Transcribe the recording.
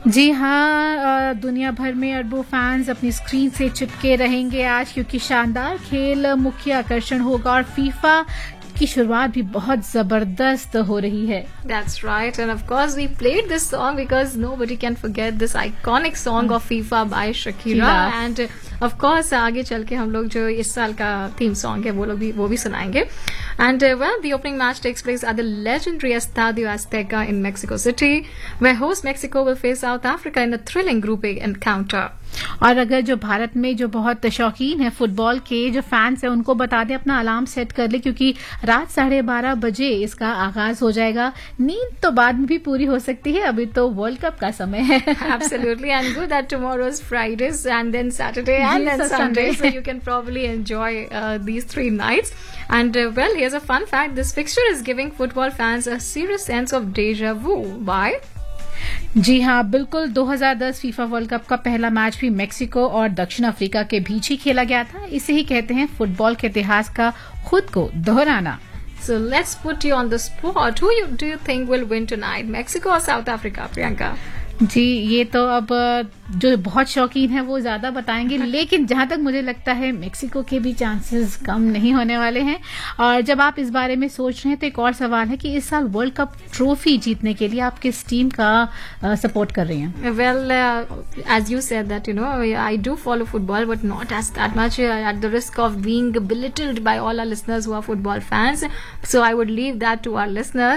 जी हाँ, दुनिया भर में अरबों फैंस अपनी स्क्रीन से चिपके रहेंगे आज, क्योंकि शानदार खेल मुख्य आकर्षण होगा और फीफा की शुरुआत भी बहुत जबरदस्त हो रही है. That's right, and of course we played this song because nobody can forget this iconic song of FIFA by Shakira. And of course आगे चल के हम लोग जो इस साल का थीम सॉन्ग है वो भी सुनाएंगे. And well, the opening match takes place at the legendary Estadio Azteca in Mexico City, where host Mexico will face South Africa in a thrilling group encounter. और अगर जो भारत में जो बहुत शौकीन है फुटबॉल के जो फैंस है उनको बता दें अपना अलार्म सेट कर ले, क्योंकि रात 12:30 बजे इसका आगाज हो जाएगा. नींद तो बाद में भी पूरी हो सकती है, अभी तो वर्ल्ड कप का समय है. Absolutely, and good that tomorrow is Fridays and then Saturday and then Sunday, so you can probably enjoy these 3 nights. And well, here's a fun fact: this fixture is giving football fans a serious sense of deja vu. Why? जी हाँ, बिल्कुल. 2010 FIFA world cup का पहला match भी Mexico और दक्षिण Africa के बीच ही खेला गया था. इसे ही कहते हैं फुटबॉल के इतिहास का खुद को दोहराना. So let's put you on the spot. Who do you think will win tonight, Mexico or South Africa, Priyanka? जी, ये तो अब जो बहुत शौकीन है वो ज्यादा बताएंगे, लेकिन जहां तक मुझे लगता है मेक्सिको के भी चांसेस कम नहीं होने वाले हैं. और जब आप इस बारे में सोच रहे हैं तो एक और सवाल है कि इस साल वर्ल्ड कप ट्रॉफी जीतने के लिए आप किस टीम का सपोर्ट कर रही हैं? Well, as you said that, I do follow football, but not as that much, at the risk of being belittled by all our listeners who are football fans. So I would leave that to our listeners.